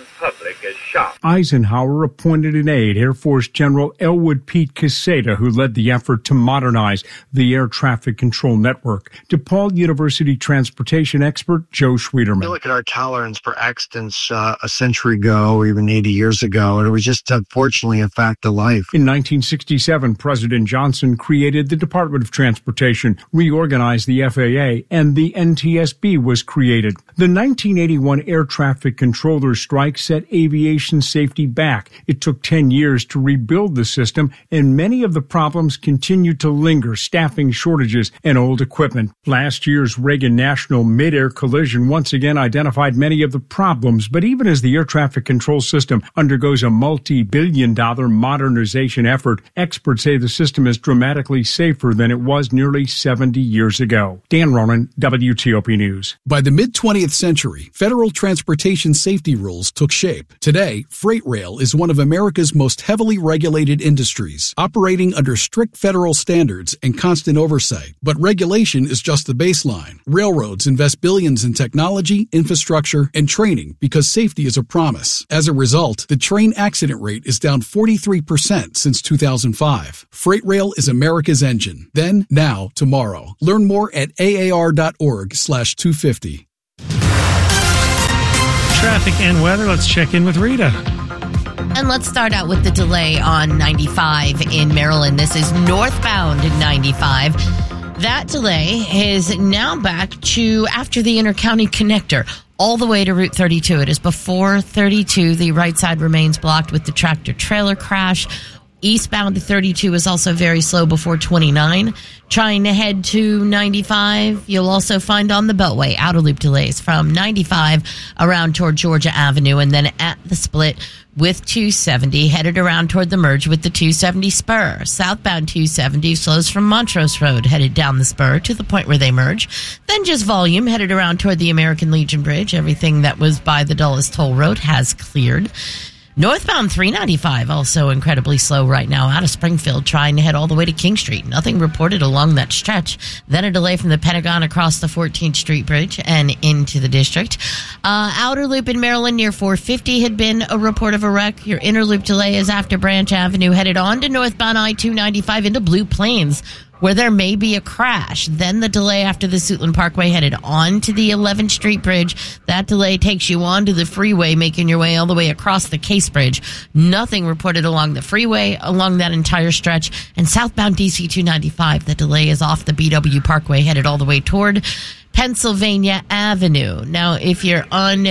traffic is shot. Eisenhower appointed an aide, Air Force General Elwood Pete Quesada, who led the effort to modernize the air traffic control network. DePaul University transportation expert Joe Schwederman. You look at our tolerance for accidents a century ago, even 80 years ago, and it was just unfortunately a fact of life. In 1967, President Johnson created the Department of Transportation, reorganized the FAA, and the NTSB was created. The 1981 air traffic controller strike set aviation safety back. It took 10 years to rebuild the system, and many of the problems continue to linger, staffing shortages and old equipment. Last year's Reagan National mid-air collision once again identified many of the problems, but even as the air traffic control system undergoes a multi-billion-dollar modernization effort, experts say the system is dramatically safer than it was nearly 70 years ago. Dan Ronan, WTOP News. By the mid-20th century, federal transportation safety rules took shape. Today, freight rail is one of America's most heavily regulated industries, operating under strict federal standards and constant oversight. But regulation is just the baseline. Railroads invest billions in technology, infrastructure, and training because safety is a promise. As a result, the train accident rate is down 43% since 2005. Freight rail is America's engine. Then, now, tomorrow. Learn more at aar.org/250. Traffic and weather. Let's check in with Rita. And let's start out with the delay on 95 in Maryland. This is northbound 95. That delay is now back to after the intercounty connector, all the way to Route 32. It is before 32. The right side remains blocked with the tractor-trailer crash. Eastbound to 32 is also very slow before 29. Trying to head to 95, you'll also find on the Beltway outer loop delays from 95 around toward Georgia Avenue, and then at the split with 270 headed around toward the merge with the 270 spur. Southbound 270 slows from Montrose Road headed down the spur to the point where they merge. Then just volume headed around toward the American Legion Bridge. Everything that was by the Dulles Toll Road has cleared. Northbound 395 also incredibly slow right now out of Springfield, trying to head all the way to King Street. Nothing reported along that stretch. Then a delay from the Pentagon across the 14th Street Bridge and into the district. Outer loop in Maryland near 450 had been a report of a wreck. Your inner loop delay is after Branch Avenue, headed on to northbound I-295 into Blue Plains, where there may be a crash. Then the delay after the Suitland Parkway headed on to the 11th Street Bridge. That delay takes you onto the freeway, making your way all the way across the Case Bridge. Nothing reported along the freeway along that entire stretch. And southbound DC 295, the delay is off the BW Parkway headed all the way toward Pennsylvania Avenue. Now, if you're on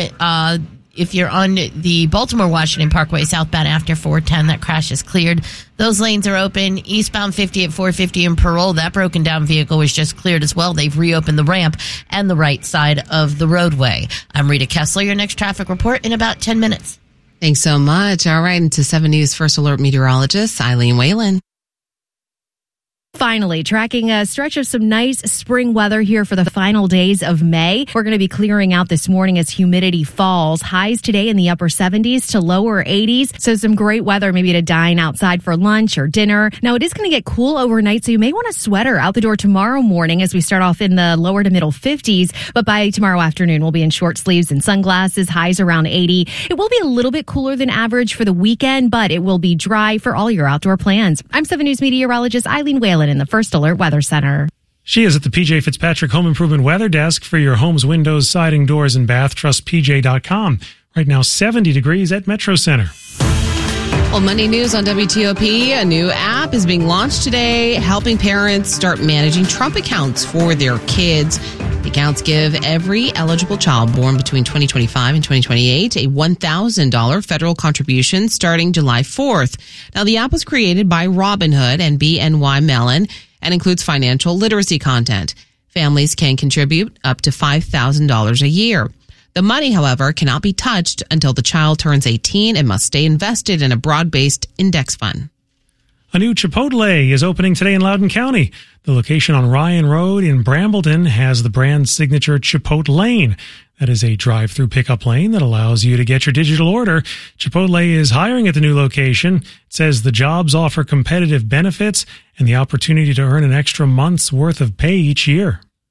the Baltimore-Washington Parkway southbound after 410, that crash is cleared. Those lanes are open. Eastbound 50 at 450 in Parole, that broken down vehicle was just cleared as well. They've reopened the ramp and the right side of the roadway. I'm Rita Kessler, your next traffic report in about 10 minutes. Thanks so much. All right, into 7 News First Alert meteorologist Eileen Whalen. Finally, tracking a stretch of some nice spring weather here for the final days of May. We're going to be clearing out this morning as humidity falls. Highs today in the upper 70s to lower 80s. So some great weather maybe to dine outside for lunch or dinner. Now, it is going to get cool overnight, so you may want a sweater out the door tomorrow morning as we start off in the lower to middle 50s. But by tomorrow afternoon, we'll be in short sleeves and sunglasses, highs around 80. It will be a little bit cooler than average for the weekend, but it will be dry for all your outdoor plans. I'm 7 News meteorologist Eileen Whalen in the First Alert Weather Center. She is at the PJ Fitzpatrick Home Improvement Weather Desk for your home's windows, siding, doors, and bath. Trust PJ.com. Right now, 70 degrees at Metro Center. Well, Monday News on WTOP. A new app is being launched today, helping parents start managing Trump accounts for their kids. The accounts give every eligible child born between 2025 and 2028 a $1,000 federal contribution starting July 4th. Now, the app was created by Robinhood and BNY Mellon and includes financial literacy content. Families can contribute up to $5,000 a year. The money, however, cannot be touched until the child turns 18 and must stay invested in a broad-based index fund. A new Chipotle is opening today in Loudoun County. The location on Ryan Road in Brambleton has the brand signature Chipotle Lane. That is a drive-through pickup lane that allows you to get your digital order. Chipotle is hiring at the new location. It says the jobs offer competitive benefits and the opportunity to earn an extra month's worth of pay each year.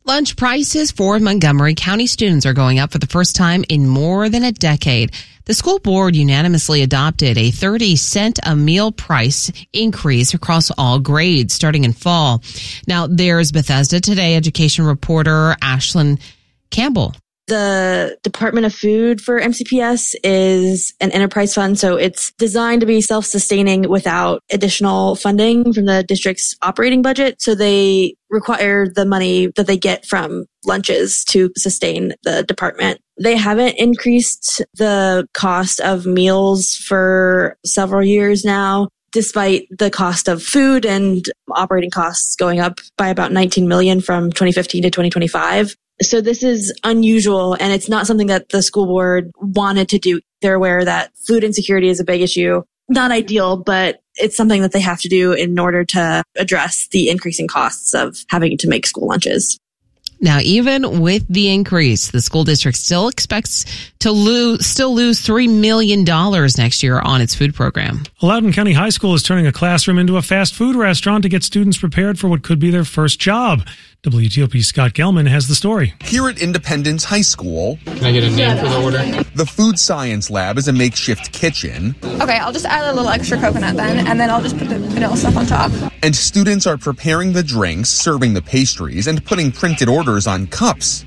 Lunch prices for Montgomery County students are going up for the first time in more than a decade. The school board unanimously adopted a 30-cent a meal price increase across all grades starting in fall. Now, there's Bethesda Today education reporter Ashlyn Campbell. The Department of Food for MCPS is an enterprise fund, so it's designed to be self-sustaining without additional funding from the district's operating budget. So they require the money that they get from lunches to sustain the department. They haven't increased the cost of meals for several years now, despite the cost of food and operating costs going up by about $19 million from 2015 to 2025. So this is unusual, and it's not something that the school board wanted to do. They're aware that food insecurity is a big issue. Not ideal, but it's something that they have to do in order to address the increasing costs of having to make school lunches. Now, even with the increase, the school district still expects to lose $3 million next year on its food program. Loudoun County High School is turning a classroom into a fast food restaurant to get students prepared for what could be their first job. WTOP's Scott Gelman has the story. Here at Independence High School, can I get a name for the order? The Food Science Lab is a makeshift kitchen. Okay, I'll just add a little extra coconut then, and then I'll just put the vanilla stuff on top. And students are preparing the drinks, serving the pastries, and putting printed orders on cups.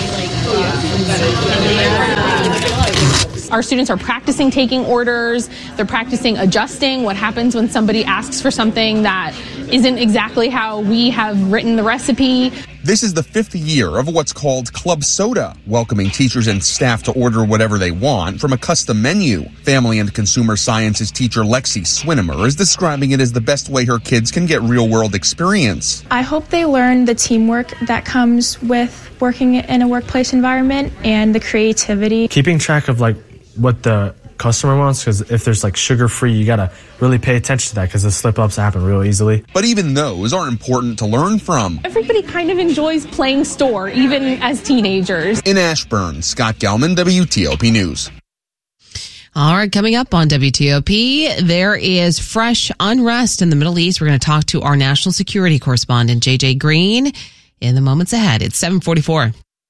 Our students are practicing taking orders. They're practicing adjusting what happens when somebody asks for something that isn't exactly how we have written the recipe. This is the 5th year of what's called Club Soda, welcoming teachers and staff to order whatever they want from a custom menu. Family and Consumer Sciences teacher Lexi Swinimer is describing it as the best way her kids can get real-world experience. I hope they learn the teamwork that comes with working in a workplace environment and the creativity. Keeping track of what the customer wants, because if there's sugar-free, you gotta really pay attention to that because the slip-ups happen real easily. But even those are important to learn from. Everybody kind of enjoys playing store, even as teenagers. In Ashburn, Scott Gelman, WTOP News. All right, coming up on WTOP, there is fresh unrest in the Middle East. We're going to talk to our national security correspondent, JJ Green, in the moments ahead. It's 7:44.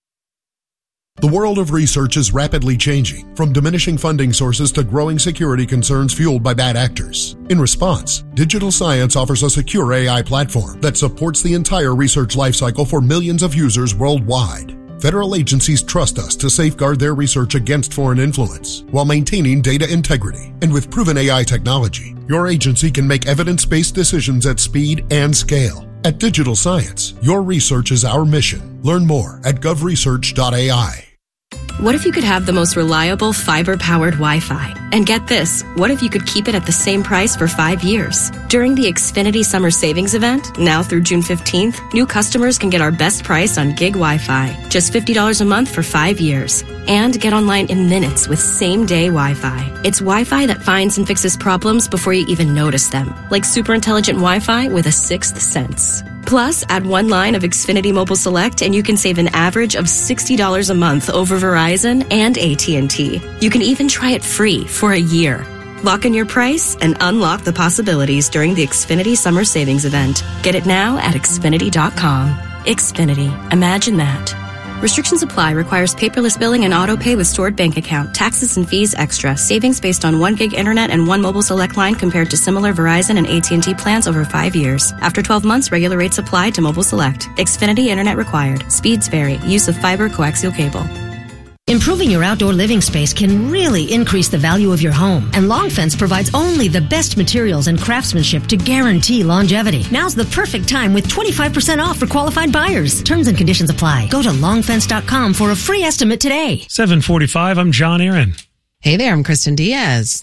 The world of research is rapidly changing, from diminishing funding sources to growing security concerns fueled by bad actors. In response, Digital Science offers a secure AI platform that supports the entire research lifecycle for millions of users worldwide. Federal agencies trust us to safeguard their research against foreign influence while maintaining data integrity. And with proven AI technology, your agency can make evidence-based decisions at speed and scale. At Digital Science, your research is our mission. Learn more at govresearch.ai. What if you could have the most reliable fiber-powered Wi-Fi? And get this, what if you could keep it at the same price for 5 years? During the Xfinity Summer Savings Event, now through June 15th, new customers can get our best price on gig Wi-Fi, just $50 a month for 5 years. And get online in minutes with same-day Wi-Fi. It's Wi-Fi that finds and fixes problems before you even notice them, like super intelligent Wi-Fi with a sixth sense. Plus, add one line of Xfinity Mobile Select and you can save an average of $60 a month over Verizon and AT&T. You can even try it free for a year. Lock in your price and unlock the possibilities during the Xfinity Summer Savings Event. Get it now at Xfinity.com. Xfinity. Imagine that. Restrictions apply. Requires paperless billing and auto pay with stored bank account. Taxes and fees extra. Savings based on 1 gig internet and 1 mobile select line compared to similar Verizon and AT&T plans over 5 years. After 12 months, regular rates apply to mobile select. Xfinity internet required. Speeds vary. Use of fiber coaxial cable. Improving your outdoor living space can really increase the value of your home. And Long Fence provides only the best materials and craftsmanship to guarantee longevity. Now's the perfect time with 25% off for qualified buyers. Terms and conditions apply. Go to longfence.com for a free estimate today. 7:45, I'm John Aaron. Hey there, I'm Kristen Diaz.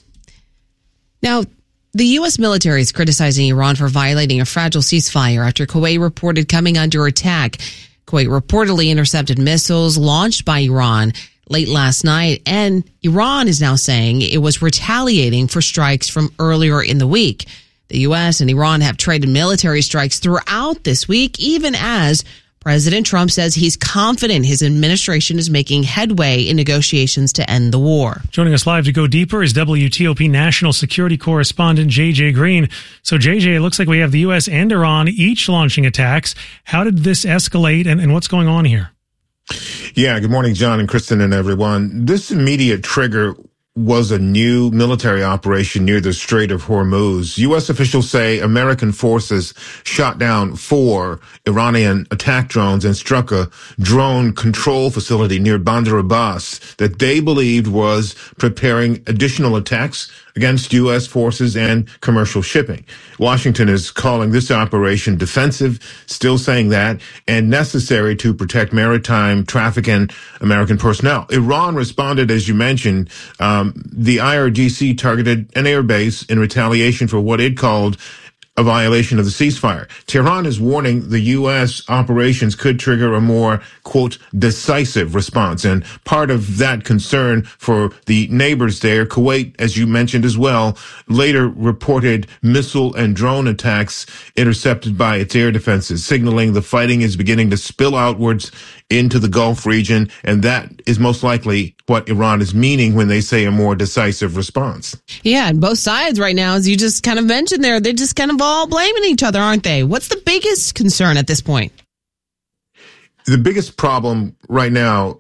Now, the U.S. military is criticizing Iran for violating a fragile ceasefire after Kuwait reported coming under attack. Kuwait reportedly intercepted missiles launched by Iran late last night, and Iran is now saying it was retaliating for strikes from earlier in the week. The U.S. and Iran have traded military strikes throughout this week, even as President Trump says he's confident his administration is making headway in negotiations to end the war. Joining us live to go deeper is WTOP national security correspondent JJ Green. So JJ, it looks like we have the U.S. and Iran each launching attacks. How did this escalate and what's going on here? Yeah, good morning, John and Kristen and everyone. This immediate trigger was a new military operation near the Strait of Hormuz. U.S. officials say American forces shot down 4 Iranian attack drones and struck a drone control facility near Bandar Abbas that they believed was preparing additional attacks against U.S. forces and commercial shipping. Washington is calling this operation defensive, still saying that, and necessary to protect maritime traffic and American personnel. Iran responded, as you mentioned. The IRGC targeted an airbase in retaliation for what it called a violation of the ceasefire. Tehran is warning the U.S. operations could trigger a more, quote, decisive response. And part of that concern for the neighbors there, Kuwait, as you mentioned as well, later reported missile and drone attacks intercepted by its air defenses, signaling the fighting is beginning to spill outwards into the Gulf region. And that is most likely what Iran is meaning when they say a more decisive response. Yeah, and both sides right now, as you just kind of mentioned there, they're just kind of all blaming each other, aren't they? What's the biggest concern at this point? The biggest problem right now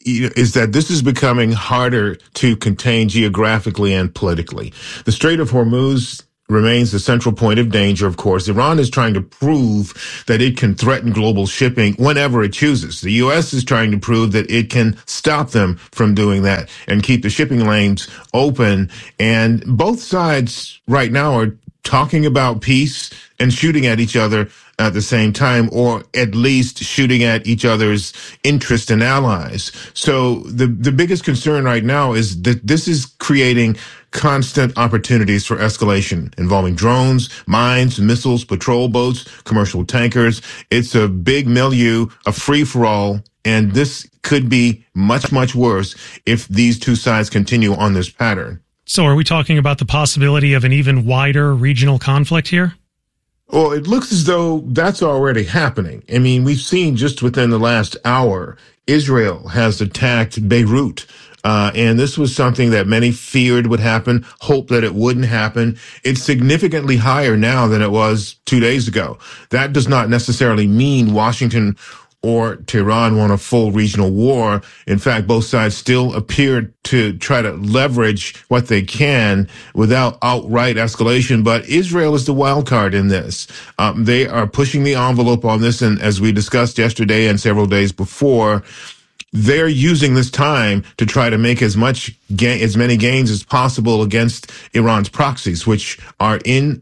is that this is becoming harder to contain geographically and politically. The Strait of Hormuz remains the central point of danger, of course. Iran is trying to prove that it can threaten global shipping whenever it chooses. The U.S. is trying to prove that it can stop them from doing that and keep the shipping lanes open. And both sides right now are talking about peace and shooting at each other at the same time, or at least shooting at each other's interests and allies. So the biggest concern right now is that this is creating constant opportunities for escalation involving drones, mines, missiles, patrol boats, commercial tankers. It's a big milieu, a free-for-all, and this could be much, much worse if these two sides continue on this pattern. So are we talking about the possibility of an even wider regional conflict here? Well, it looks as though that's already happening. I mean, we've seen just within the last hour, Israel has attacked Beirut. And this was something that many feared would happen, hoped that it wouldn't happen. It's significantly higher now than it was 2 days ago. That does not necessarily mean Washington or Tehran want a full regional war. In fact, both sides still appear to try to leverage what they can without outright escalation. But Israel is the wild card in this. They are pushing the envelope on this. And as we discussed yesterday and several days before, they're using this time to try to make as many gains as possible against Iran's proxies, which are in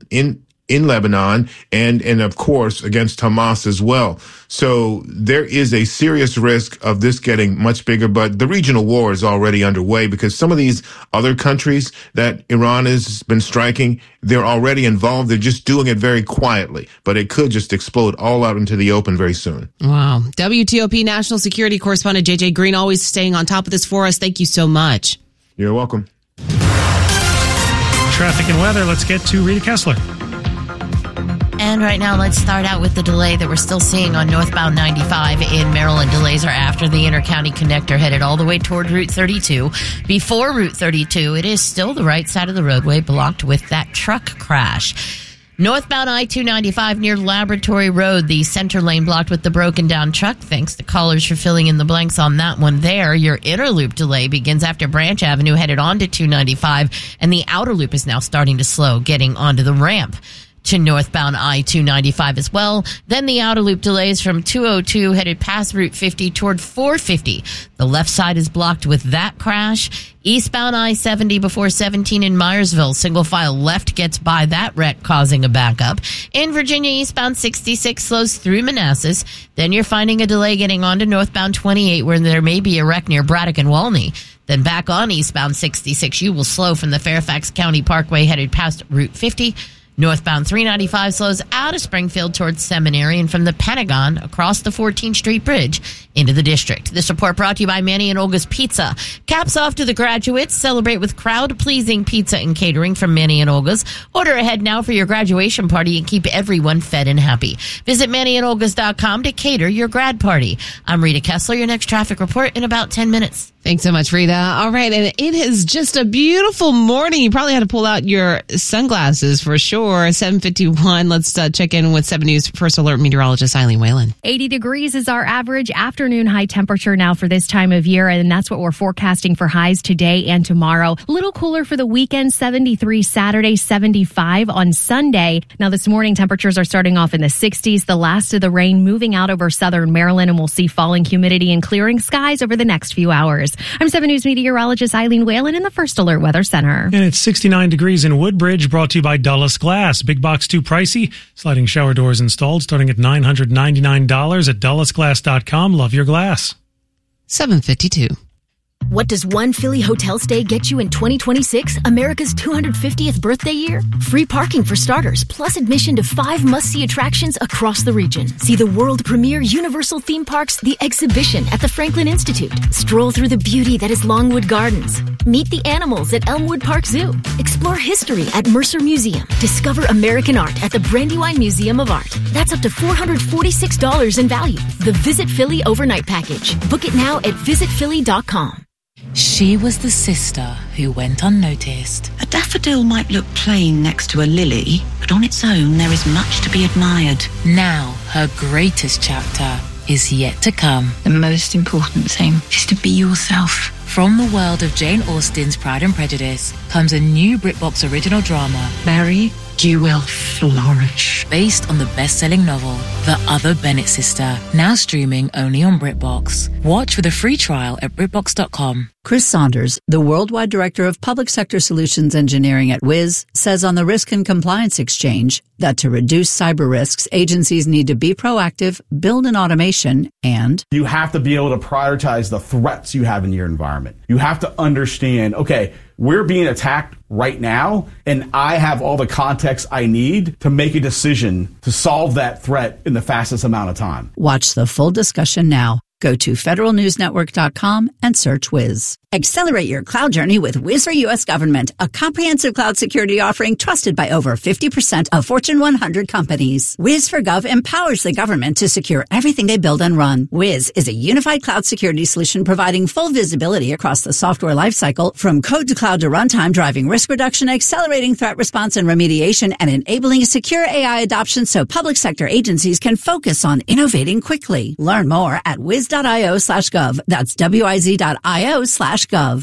Lebanon and of course against Hamas as well. So there is a serious risk of this getting much bigger, but the regional war is already underway because some of these other countries that Iran has been striking, they're already involved. They're just doing it very quietly, but it could just explode all out into the open very soon. Wow. WTOP national security correspondent JJ Green, always staying on top of this for us. Thank you so much. You're welcome. Traffic and weather. Let's get to Rita Kessler. And right now, let's start out with the delay that we're still seeing on northbound 95 in Maryland. Delays are after the Intercounty Connector headed all the way toward Route 32. Before Route 32, it is still the right side of the roadway blocked with that truck crash. Northbound I-295 near Laboratory Road, the center lane blocked with the broken down truck. Thanks to callers for filling in the blanks on that one there. Your inner loop delay begins after Branch Avenue headed onto 295, and the outer loop is now starting to slow getting onto the ramp to northbound I-295 as well. Then the outer loop delays from 202 headed past Route 50 toward 450. The left side is blocked with that crash. Eastbound I-70 before 17 in Myersville. Single file left gets by that wreck, causing a backup. In Virginia, eastbound 66 slows through Manassas. Then you're finding a delay getting onto northbound 28 where there may be a wreck near Braddock and Walney. Then back on eastbound 66, you will slow from the Fairfax County Parkway headed past Route 50 Northbound 395 slows out of Springfield towards Seminary and from the Pentagon across the 14th Street Bridge into the district. This report brought to you by Manny and Olga's Pizza. Caps off to the graduates. Celebrate with crowd-pleasing pizza and catering from Manny and Olga's. Order ahead now for your graduation party and keep everyone fed and happy. Visit mannyandolgas.com to cater your grad party. I'm Rita Kessler. Your next traffic report in about 10 minutes. Thanks so much, Rita. All right, and it is just a beautiful morning. You probably had to pull out your sunglasses for sure. 7:51. Let's check in with 7 News First Alert meteorologist Eileen Whalen. 80 degrees is our average afternoon high temperature now for this time of year, and that's what we're forecasting for highs today and tomorrow. A little cooler for the weekend, 73 Saturday, 75 on Sunday. Now this morning, temperatures are starting off in the 60s. The last of the rain moving out over southern Maryland, and we'll see falling humidity and clearing skies over the next few hours. I'm 7 News meteorologist Eileen Whalen in the First Alert Weather Center. And it's 69 degrees in Woodbridge, brought to you by Dulles Glass. Big box too pricey. Sliding shower doors installed starting at $999 at DullesGlass.com. Love your glass. 7:52. What does one Philly hotel stay get you in 2026, America's 250th birthday year? Free parking for starters, plus admission to 5 must-see attractions across the region. See the world premiere Universal Theme Parks, The Exhibition at the Franklin Institute. Stroll through the beauty that is Longwood Gardens. Meet the animals at Elmwood Park Zoo. Explore history at Mercer Museum. Discover American art at the Brandywine Museum of Art. That's up to $446 in value. The Visit Philly Overnight Package. Book it now at visitphilly.com. She was the sister who went unnoticed. A daffodil might look plain next to a lily, but on its own there is much to be admired. Now her greatest chapter is yet to come. The most important thing is to be yourself. From the world of Jane Austen's Pride and Prejudice comes a new BritBox original drama, Mary, you will flourish. Based on the best-selling novel, The Other Bennett Sister, now streaming only on BritBox. Watch with a free trial at BritBox.com. Chris Saunders, the Worldwide Director of Public Sector Solutions Engineering at Wiz, says on the Risk and Compliance Exchange that to reduce cyber risks, agencies need to be proactive, build an automation, and you have to be able to prioritize the threats you have in your environment. You have to understand, okay, we're being attacked right now, and I have all the context I need to make a decision to solve that threat in the fastest amount of time. Watch the full discussion now. Go to federalnewsnetwork.com and search Wiz. Accelerate your cloud journey with Wiz for U.S. Government, a comprehensive cloud security offering trusted by over 50% of Fortune 100 companies. Wiz for Gov empowers the government to secure everything they build and run. Wiz is a unified cloud security solution providing full visibility across the software lifecycle, from code to cloud to runtime, driving risk reduction, accelerating threat response and remediation, and enabling a secure AI adoption so public sector agencies can focus on innovating quickly. Learn more at wiz.io/gov. That's wiz.io/gov.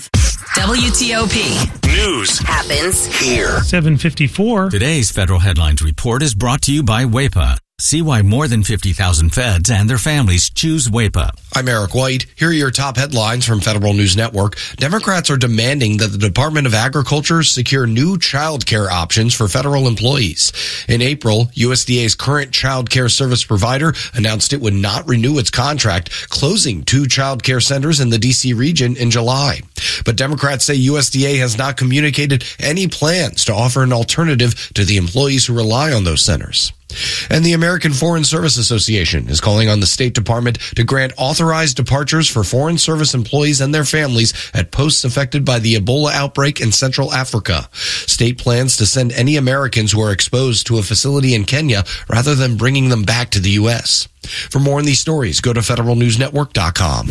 WTOP. News happens here. 7:54. Today's Federal Headlines Report is brought to you by WAEPA. See why more than 50,000 feds and their families choose WAEPA. I'm Eric White. Here are your top headlines from Federal News Network. Democrats are demanding that the Department of Agriculture secure new child care options for federal employees. In April, USDA's current child care service provider announced it would not renew its contract, closing 2 child care centers in the D.C. region in July. But Democrats say USDA has not communicated any plans to offer an alternative to the employees who rely on those centers. And the American Foreign Service Association is calling on the State Department to grant authorized departures for foreign service employees and their families at posts affected by the Ebola outbreak in Central Africa. State plans to send any Americans who are exposed to a facility in Kenya rather than bringing them back to the U.S. For more on these stories, go to federalnewsnetwork.com.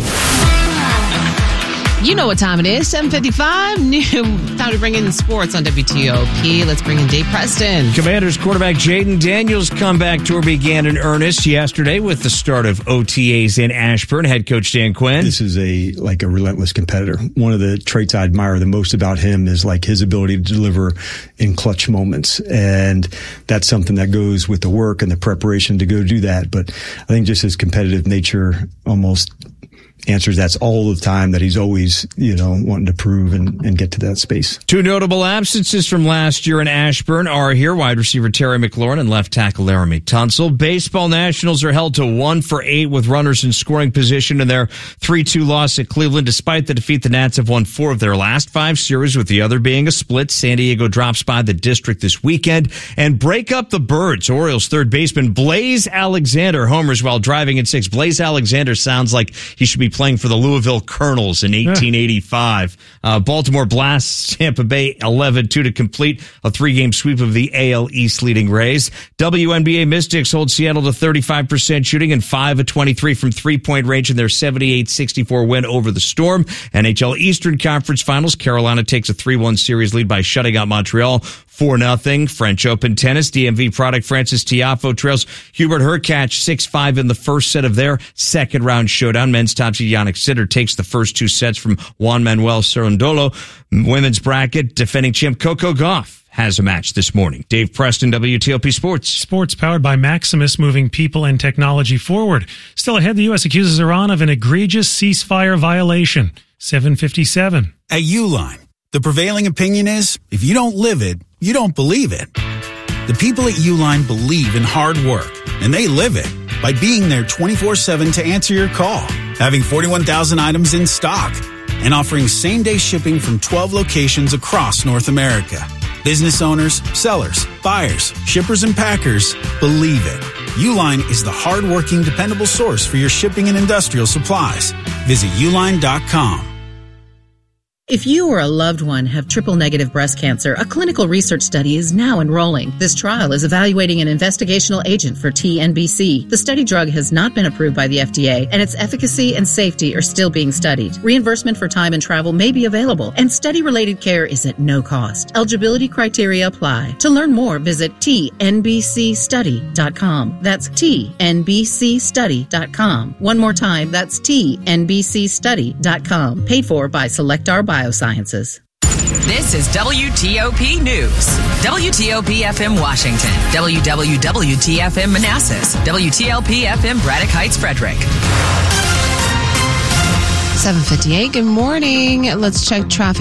You know what time it is, 7:55. Time to bring in sports on WTOP. Let's bring in Dave Preston. Commanders quarterback Jaden Daniels' comeback tour began in earnest yesterday with the start of OTAs in Ashburn. Head coach Dan Quinn. This is a relentless competitor. One of the traits I admire the most about him is his ability to deliver in clutch moments. And that's something that goes with the work and the preparation to go do that. But I think just his competitive nature almost answers that's all the time, that he's always, wanting to prove and get to that space. Two notable absences from last year in Ashburn are here. Wide receiver Terry McLaurin and left tackle Laramie Tunsil. Baseball Nationals are held to 1-for-8 with runners in scoring position in their 3-2 loss at Cleveland. Despite the defeat, the Nats have won 4 of their last 5 series, with the other being a split. San Diego drops by the District this weekend and break up the Birds. Orioles third baseman Blaze Alexander homers while driving in 6. Blaze Alexander sounds like he should be playing for the Louisville Colonels in 1885. Baltimore blasts Tampa Bay 11-2 to complete a 3-game sweep of the AL East leading Rays. WNBA Mystics hold Seattle to 35% shooting and 5 of 23 from three-point range in their 78-64 win over the Storm. NHL Eastern Conference Finals, Carolina takes a 3-1 series lead by shutting out Montreal 4-0. French Open tennis, DMV product Francis Tiafoe trails Hubert Hurkacz 6-5 in the first set of their second round showdown. Men's top seed Jannik Sinner takes the first 2 sets from Juan Manuel Cerundolo. Women's bracket, defending champ Coco Gauff has a match this morning. Dave Preston, WTOP Sports. Sports powered by Maximus, moving people and technology forward. Still ahead, the U.S. accuses Iran of an egregious ceasefire violation. 7:57. At Uline, the prevailing opinion is, if you don't live it, you don't believe it. The people at Uline believe in hard work, and they live it by being there 24/7 to answer your call, having 41,000 items in stock, and offering same-day shipping from 12 locations across North America. Business owners, sellers, buyers, shippers, and packers believe it. Uline is the hard-working, dependable source for your shipping and industrial supplies. Visit uline.com. If you or a loved one have triple-negative breast cancer, a clinical research study is now enrolling. This trial is evaluating an investigational agent for TNBC. The study drug has not been approved by the FDA, and its efficacy and safety are still being studied. Reimbursement for time and travel may be available, and study-related care is at no cost. Eligibility criteria apply. To learn more, visit tnbcstudy.com. That's tnbcstudy.com. One more time, that's tnbcstudy.com. Paid for by Selectar Biosciences. This is WTOP News. WTOP FM Washington. WWWTFM Manassas. WTLP FM Braddock Heights Frederick. 7:58. Good morning. Let's check traffic.